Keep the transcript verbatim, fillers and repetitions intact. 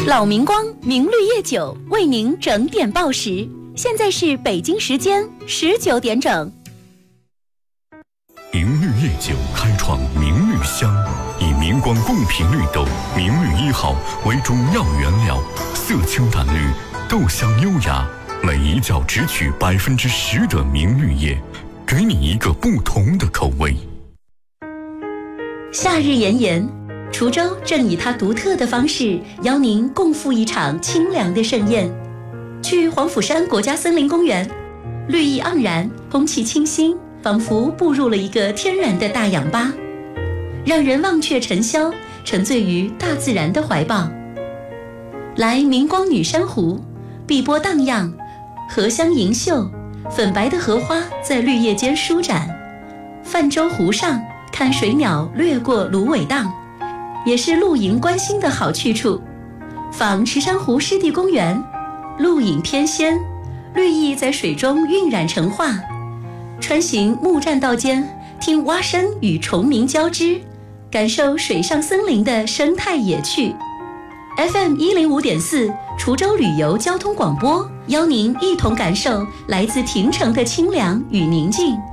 老明光明绿叶酒为您整点报时，现在是北京时间十九点整。 明绿叶酒开创明绿香，以明光贡品绿豆明绿一号为主要原料，色清淡绿，豆香优雅，每一窖只取百分之十的明绿叶，给你一个不同的口味。 夏日炎炎，滁州正以它独特的方式邀您共赴一场清凉的盛宴。去黄甫山国家森林公园，绿意盎然，空气清新，仿佛步入了一个天然的大氧吧，让人忘却尘嚣，沉醉于大自然的怀抱。来明光女珊瑚，碧波荡漾，荷香盈袖，粉白的荷花在绿叶间舒展。泛舟湖上，看水鸟掠过芦苇荡，也是露营观星的好去处。访池珊瑚湿地公园，露影翩跹，绿意在水中晕染成画。穿行木栈道间，听蛙声与虫鸣交织，感受水上森林的生态野趣。 F M 一零五点四滁州旅游交通广播，邀您一同感受来自亭城的清凉与宁静。